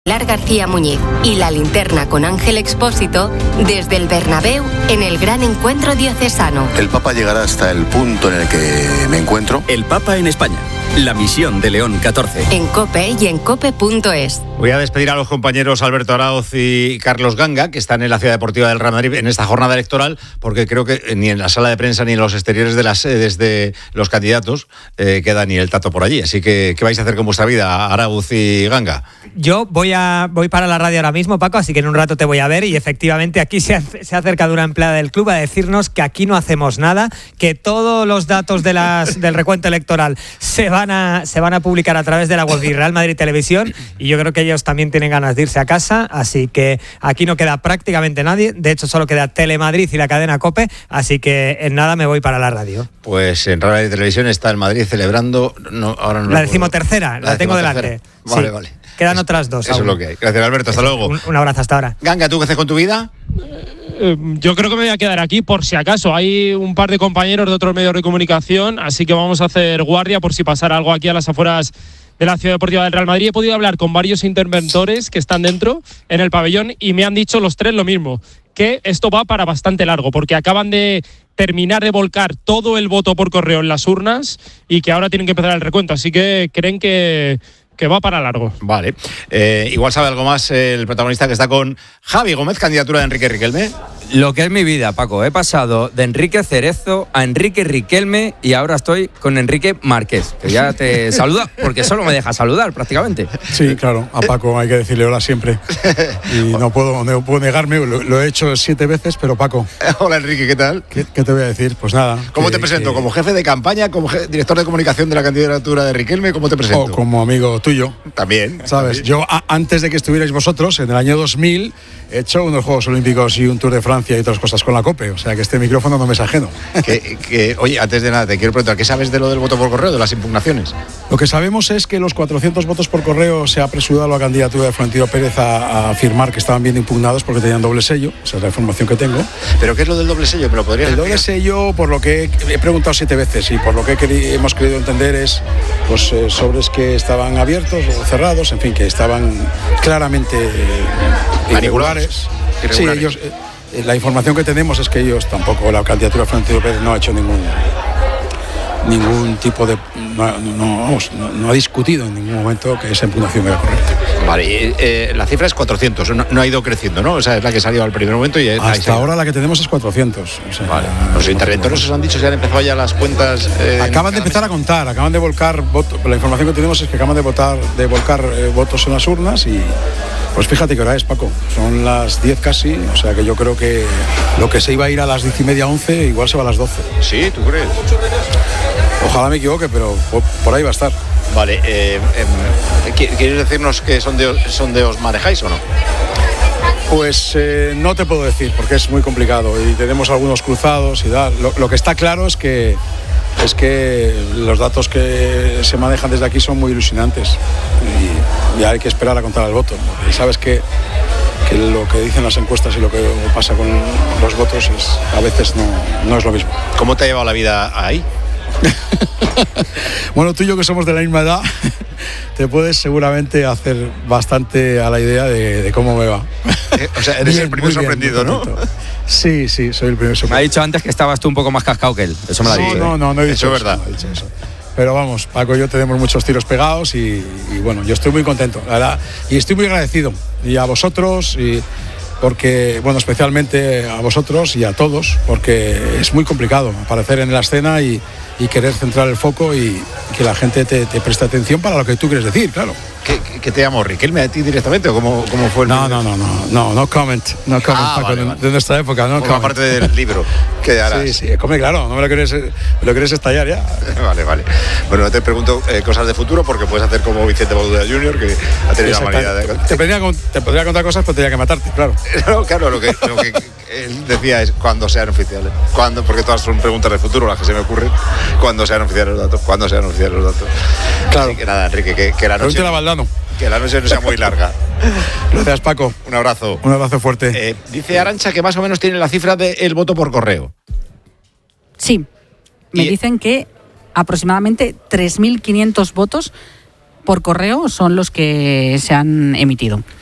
García Muñiz y La Linterna con Ángel Expósito desde el Bernabéu en el gran encuentro diocesano. El Papa llegará hasta el punto en el que me encuentro. El Papa en España. La misión de León XIV. En COPE y en COPE.es. Voy a despedir a los compañeros Alberto Araoz y Carlos Ganga, que están en la Ciudad Deportiva del Real Madrid en esta jornada electoral, porque creo que ni en la sala de prensa ni en los exteriores de las sedes de los candidatos queda ni el tato por allí. Así que, ¿qué vais a hacer con vuestra vida, Araoz y Ganga? Yo voy para la radio ahora mismo, Paco, así que en un rato te voy a ver. Y efectivamente aquí se ha acercado una empleada del club a decirnos que aquí no hacemos nada, que todos los datos del recuento electoral se van a publicar a través de la web de Real Madrid Televisión, y yo creo que ellos también tienen ganas de irse a casa, así que aquí no queda prácticamente nadie. De hecho, solo queda Telemadrid y la cadena COPE, así que en nada me voy para la radio. Pues en Real Madrid Televisión está el Madrid celebrando... la decimotercera, la tengo delante. Vale, sí. vale. Quedan otras dos. Eso aún. Es lo que hay. Gracias, Alberto. Hasta luego. Un abrazo hasta ahora. Ganga, ¿tú qué haces con tu vida? Yo creo que me voy a quedar aquí por si acaso. Hay un par de compañeros de otros medios de comunicación, así que vamos a hacer guardia por si pasara algo aquí a las afueras de la Ciudad Deportiva del Real Madrid. He podido hablar con varios interventores que están dentro en el pabellón y me han dicho los tres lo mismo, que esto va para bastante largo, porque acaban de terminar de volcar todo el voto por correo en las urnas y que ahora tienen que empezar el recuento, así que creen que va para largo. Vale. Igual sabe algo más el protagonista, que está con Javi Gómez, candidatura de Enrique Riquelme. Lo que es mi vida, Paco. He pasado de Enrique Cerezo a Enrique Riquelme y ahora estoy con Enrique Márquez, que ya te saluda, porque solo me deja saludar prácticamente. Sí, claro. A Paco hay que decirle hola siempre. Y no puedo negarme, lo he hecho 7 veces, pero Paco. Hola, Enrique, ¿qué tal? ¿Qué te voy a decir? Pues nada. ¿Cómo te presento? ¿Como jefe de campaña? ¿Como director de comunicación de la candidatura de Riquelme? ¿Cómo te presento? O como amigo tuyo. También. ¿Sabes? También. Yo, antes de que estuvierais vosotros, en el año 2000, he hecho unos Juegos Olímpicos y un Tour de Francia y otras cosas con la COPE. O sea, que este micrófono no me es ajeno. Oye, antes de nada, te quiero preguntar, ¿qué sabes de lo del voto por correo, de las impugnaciones? Lo que sabemos es que los 400 votos por correo se ha apresurado la candidatura de Florentino Pérez a afirmar que estaban bien impugnados porque tenían doble sello. Esa es la información que tengo. ¿Pero qué es lo del doble sello? ¿Me lo podrías explicar? El doble sello, por lo que he preguntado 7 veces y por lo que hemos querido entender, es pues sobres que estaban abiertos o cerrados, en fin, que estaban claramente irregulares. Sí, ellos, la información que tenemos es que ellos tampoco, la candidatura de Florentino Pérez no ha hecho ningún tipo de... No ha discutido en ningún momento que esa impugnación era correcta. Vale, la cifra es 400, no ha ido creciendo, ¿no? Esa es la que salió al primer momento. Hasta ahora la que tenemos es 400. O sea, vale. Los interventores os han dicho si han empezado ya las cuentas... acaban de empezar a contar, acaban de volcar votos. La información que tenemos es que acaban de volcar votos en las urnas y... Pues fíjate qué hora es, Paco. Son las 10 casi, o sea que yo creo que lo que se iba a ir a las 10:30, 11, igual se va a las 12. ¿Sí? ¿Tú crees? Ojalá me equivoque, pero por ahí va a estar. Vale, ¿quieres decirnos que sondeos os manejáis o no? Pues no te puedo decir, porque es muy complicado y tenemos algunos cruzados y tal. Lo que está claro es que los datos que se manejan desde aquí son muy ilusionantes y hay que esperar a contar el voto. Y sabes que lo que dicen las encuestas y lo que pasa con los votos a veces no es lo mismo. ¿Cómo te ha llevado la vida ahí? Bueno, tú y yo, que somos de la misma edad, te puedes seguramente hacer bastante a la idea de cómo me va. O sea, eres el primer sorprendido, ¿no? Sí, soy el primer sorprendido. Me ha dicho antes que estabas tú un poco más cascado que él. Eso me lo ha dicho. No he dicho eso. Es verdad. No he dicho eso. Pero vamos, Paco y yo tenemos muchos tiros pegados y bueno, yo estoy muy contento, la verdad, y estoy muy agradecido. Y a vosotros, porque, bueno, especialmente a vosotros y a todos, porque es muy complicado aparecer en la escena y querer centrar el foco y que la gente te preste atención para lo que tú quieres decir, claro. ¿Qué te llamó? ¿Riquelme a ti directamente o cómo fue el... No comment, Paco, vale. de nuestra época, no comment. Aparte del libro que harás. Sí, come, claro, no me lo quieres estallar ya. Vale. Bueno, te pregunto cosas de futuro, porque puedes hacer como Vicente Boluda Jr., que ha tenido la manera de... Te podría contar cosas, pero tenía que matarte, claro. No, claro, lo que él decía es cuando sean oficiales. Porque todas son preguntas de futuro las que se me ocurren. Cuando sean oficiales los datos. Claro. Así que nada, Enrique, que la noche... Que la noche no sea muy larga. Gracias, Paco. Un abrazo. Un abrazo fuerte. Dice Arantxa que más o menos tiene la cifra del voto por correo. Sí. Me dicen que aproximadamente 3.500 votos por correo son los que se han emitido.